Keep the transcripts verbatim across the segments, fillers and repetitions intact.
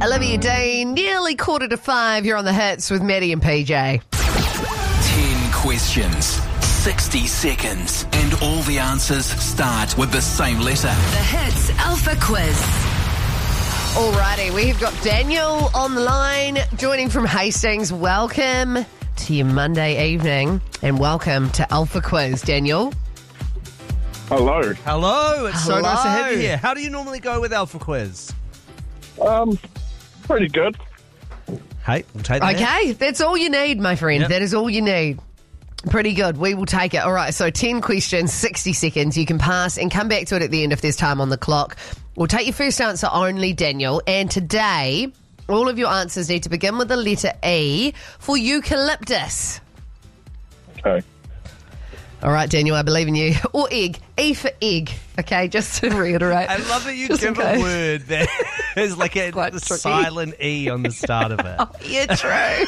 Olivia Dean, nearly quarter to five. You're on the hits with Maddie and P J. Ten questions, sixty seconds, and all the answers start with the same letter. The Hits Alpha Quiz. Alrighty, we've got Daniel on the line, joining from Hastings. Welcome to your Monday evening, and welcome to Alpha Quiz, Daniel. Hello. Hello, it's so nice to have you Hello. here. How do you normally go with Alpha Quiz? Um, pretty good. Hey, we'll take that. Okay, that's all you need, my friend. Yep. That is all you need. Pretty good. We will take it. All right, so ten questions, sixty seconds. You can pass and come back to it at the end if there's time on the clock. We'll take your first answer only, Daniel. And today, all of your answers need to begin with the letter E for eucalyptus. Okay. All right, Daniel, I believe in you. Or egg. E for egg. Okay, just to reiterate. I love that you Just in give a case. word that is like a quite the tricky. silent E on the start of it. Yeah, true.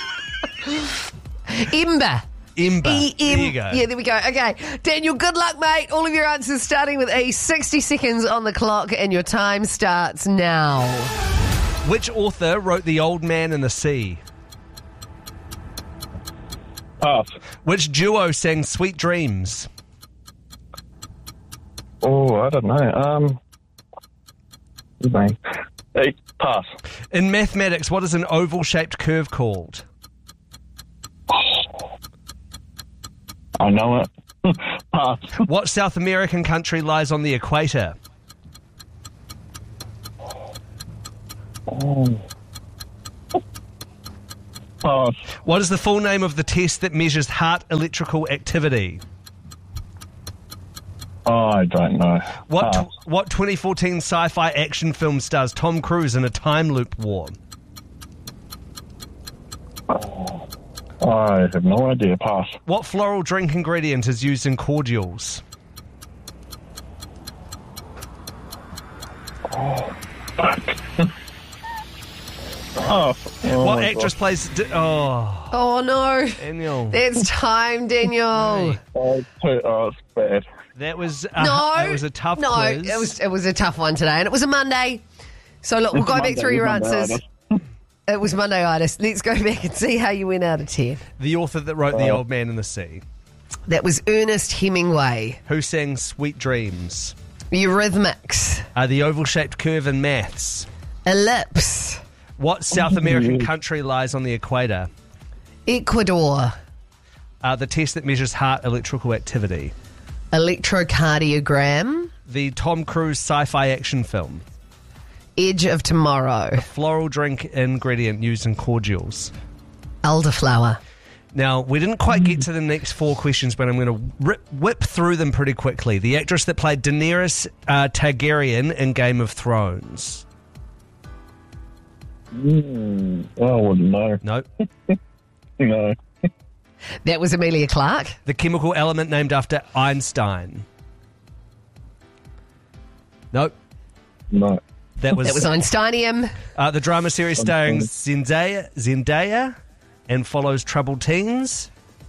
Ember. Ember. E M. There you go. Yeah, there we go. Okay. Daniel, good luck, mate. All of your answers starting with E. sixty seconds on the clock, and your time starts now. Which author wrote The Old Man and the Sea? Pass. Which duo sang Sweet Dreams? Oh, I don't know. Um, his name. Hey, pass. In mathematics, what is an oval-shaped curve called? I know it. Pass. What South American country lies on the equator? Oh. Pass. What is the full name of the test that measures heart electrical activity? Oh, I don't know. What Pass. tw- what twenty fourteen sci-fi action film stars Tom Cruise in a time loop war? I have no idea. Pass. What floral drink ingredient is used in cordials? Fuck. oh. oh What my actress plays... D- oh, Oh, no. Daniel. It's time, Daniel. God. Oh, it's too- oh, it's bad. That was uh, No. It was a tough No, quiz. it was, it was a tough one today, and it was a Monday. So, look, we'll go back Monday, through your Monday, answers. It was Monday-itis. Let's go back and see how you went out of ten. The author that wrote The Oh. Old Man and the Sea. That was Ernest Hemingway. Who sang Sweet Dreams? Eurythmics. Uh, the oval-shaped curve in maths. Ellipse. What South American country lies on the equator? Ecuador. Uh, the test that measures heart electrical activity. Electrocardiogram. The Tom Cruise sci-fi action film. Edge of Tomorrow. Floral drink ingredient used in cordials. Elderflower. Now, we didn't quite get to the next four questions, but I'm going to rip, whip through them pretty quickly. The actress that played Daenerys uh, Targaryen in Game of Thrones. Mm, I wouldn't know. Nope. No. That was Amelia Clark. The chemical element named after Einstein. Nope. No. That was, That was Einsteinium. uh, the drama series starring Zendaya, Zendaya and follows troubled teens.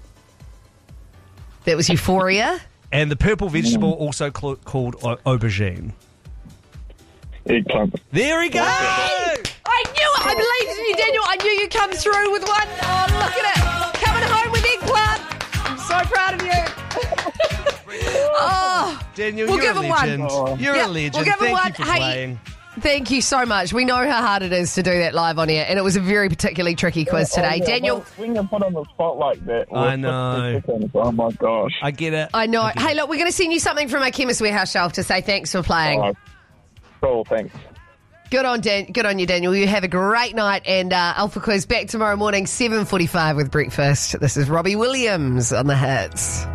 That was Euphoria. And the purple vegetable also cl- called au- aubergine. Eggplant. There we go! I knew it. I believed in you, Daniel. I knew you'd come through with one. Oh, look at it. Coming home with eggplant. I'm so proud of you. oh, Daniel, We'll you're give a him one. legend. Oh. You're Yeah, a legend. we'll give him Thank one. you for Hey, playing. thank you so much. We know how hard it is to do that live on air, and it was a very particularly tricky quiz today. Oh, yeah, Daniel, well, when you're put on the spot like that. with I know. fifty seconds, Oh, my gosh. I get it. I know. I get Hey, it. look, we're going to send you something from our Chemist Warehouse shelf to say thanks for playing. Oh, cool, thanks. Good on Dan- good on you, Daniel. You have a great night, and uh, Alpha Quiz back tomorrow morning, seven forty-five with breakfast. This is Robbie Williams on the hits.